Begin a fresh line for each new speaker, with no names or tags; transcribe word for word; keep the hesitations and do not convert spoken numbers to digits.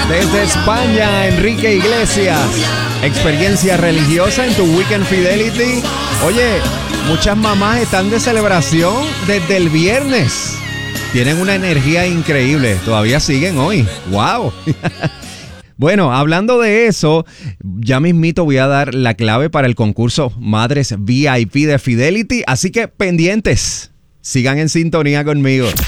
Desde España, Enrique Iglesias. Experiencia religiosa en tu Weekend Fidelity. Oye, muchas mamás están de celebración desde el viernes. Tienen una energía increíble. Todavía siguen hoy. ¡Wow! Bueno, hablando de eso, ya mismito voy a dar la clave para el concurso Madres V I P de Fidelity. Así que pendientes. Sigan en sintonía conmigo.